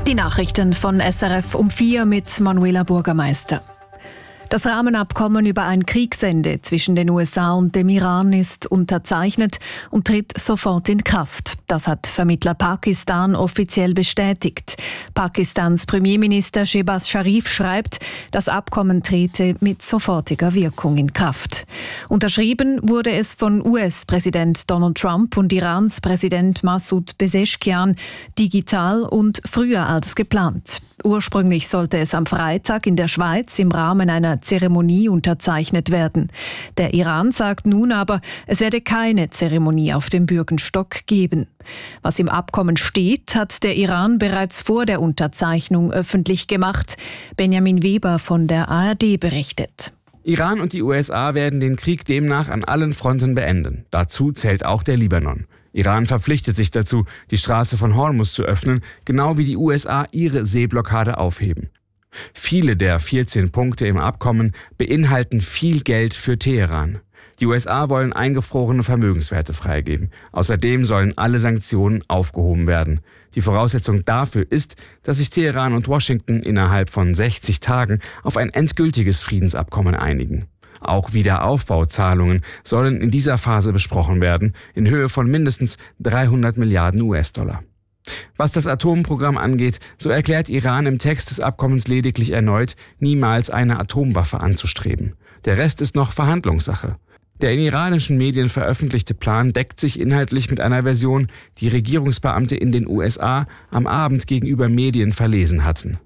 Die Nachrichten von SRF um 4 mit Manuela Bürgermeister. Das Rahmenabkommen über ein Kriegsende zwischen den USA und dem Iran ist unterzeichnet und tritt sofort in Kraft. Das hat Vermittler Pakistan offiziell bestätigt. Pakistans Premierminister Shehbaz Sharif schreibt, das Abkommen trete mit sofortiger Wirkung in Kraft. Unterschrieben wurde es von US-Präsident Donald Trump und Irans Präsident Masoud Pezeshkian digital und früher als geplant. Ursprünglich sollte es am Freitag in der Schweiz im Rahmen einer Zeremonie unterzeichnet werden. Der Iran sagt nun aber, es werde keine Zeremonie auf dem Bürgenstock geben. Was im Abkommen steht, hat der Iran bereits vor der Unterzeichnung öffentlich gemacht. Benjamin Weber von der ARD berichtet. Iran und die USA werden den Krieg demnach an allen Fronten beenden. Dazu zählt auch der Libanon. Iran verpflichtet sich dazu, die Straße von Hormuz zu öffnen, genau wie die USA ihre Seeblockade aufheben. Viele der 14 Punkte im Abkommen beinhalten viel Geld für Teheran. Die USA wollen eingefrorene Vermögenswerte freigeben. Außerdem sollen alle Sanktionen aufgehoben werden. Die Voraussetzung dafür ist, dass sich Teheran und Washington innerhalb von 60 Tagen auf ein endgültiges Friedensabkommen einigen. Auch Wiederaufbauzahlungen sollen in dieser Phase besprochen werden, in Höhe von mindestens 300 Milliarden US-Dollar. Was das Atomprogramm angeht, so erklärt Iran im Text des Abkommens lediglich erneut, niemals eine Atomwaffe anzustreben. Der Rest ist noch Verhandlungssache. Der in iranischen Medien veröffentlichte Plan deckt sich inhaltlich mit einer Version, die Regierungsbeamte in den USA am Abend gegenüber Medien verlesen hatten.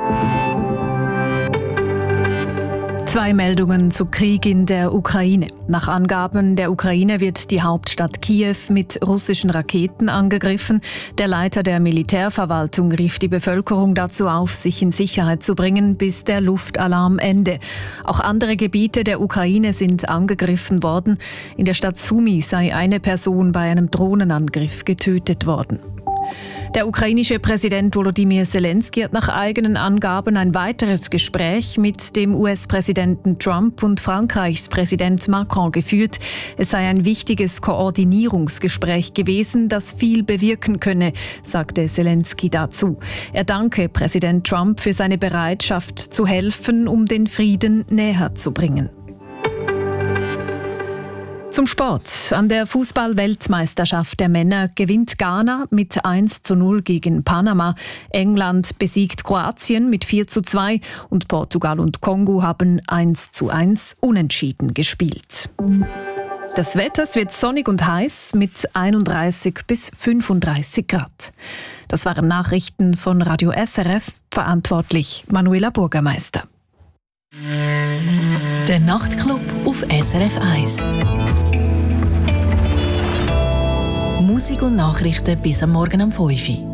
2 Meldungen zu Krieg in der Ukraine. Nach Angaben der Ukraine wird die Hauptstadt Kiew mit russischen Raketen angegriffen. Der Leiter der Militärverwaltung rief die Bevölkerung dazu auf, sich in Sicherheit zu bringen, bis der Luftalarm ende. Auch andere Gebiete der Ukraine sind angegriffen worden. In der Stadt Sumy sei eine Person bei einem Drohnenangriff getötet worden. Der ukrainische Präsident Volodymyr Zelensky hat nach eigenen Angaben ein weiteres Gespräch mit dem US-Präsidenten Trump und Frankreichs Präsident Macron geführt. Es sei ein wichtiges Koordinierungsgespräch gewesen, das viel bewirken könne, sagte Zelensky dazu. Er danke Präsident Trump für seine Bereitschaft zu helfen, um den Frieden näher zu bringen. Zum Sport. An der Fußball-Weltmeisterschaft der Männer gewinnt Ghana mit 1:0 gegen Panama. England besiegt Kroatien mit 4:2 und Portugal und Kongo haben 1:1 unentschieden gespielt. Das Wetter wird sonnig und heiß mit 31 bis 35 Grad. Das waren Nachrichten von Radio SRF, verantwortlich Manuela Bürgermeister. Der Nachtclub auf SRF 1. Musik und Nachrichten bis am Morgen um 5 Uhr.